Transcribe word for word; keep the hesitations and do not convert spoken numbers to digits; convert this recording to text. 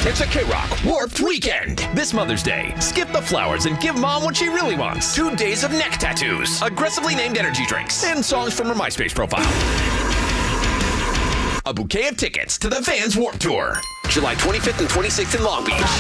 It's a K-Rock Warped Weekend. This Mother's Day, skip the flowers and give Mom what she really wants. Two days of neck tattoos, aggressively named energy drinks, and songs from her MySpace profile. A bouquet of tickets to the Vans Warped Tour. July twenty-fifth and twenty-sixth in Long Beach.